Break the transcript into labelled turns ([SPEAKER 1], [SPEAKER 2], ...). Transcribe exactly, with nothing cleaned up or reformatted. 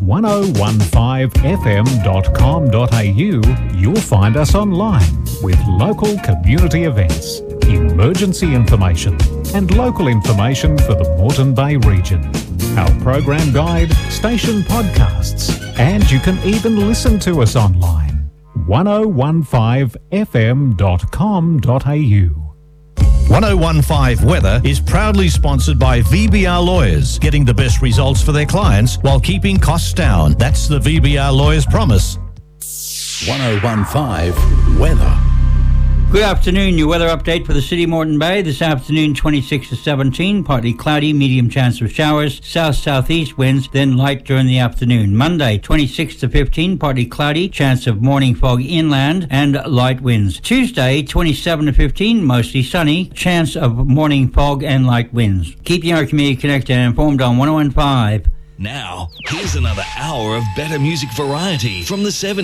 [SPEAKER 1] ten fifteen f m dot com dot a u, you'll find us online with local community events, emergency information and local information for the Moreton Bay region, our program guide, station podcasts, and you can even listen to us online. ten fifteen f m dot com dot a u.
[SPEAKER 2] ten fifteen Weather is proudly sponsored by V B R Lawyers, getting the best results for their clients while keeping costs down. That's the V B R Lawyers promise.
[SPEAKER 3] ten fifteen Weather.
[SPEAKER 4] Good afternoon, your weather update for the City of Moreton Bay. This afternoon, twenty-six to seventeen, partly cloudy, medium chance of showers, south-southeast winds, then light during the afternoon. Monday, twenty-six to fifteen, partly cloudy, chance of morning fog inland and light winds. Tuesday, twenty-seven to fifteen, mostly sunny, chance of morning fog and light winds. Keeping our community connected and informed on ten fifteen.
[SPEAKER 5] Now, here's another hour of better music variety from the seventies.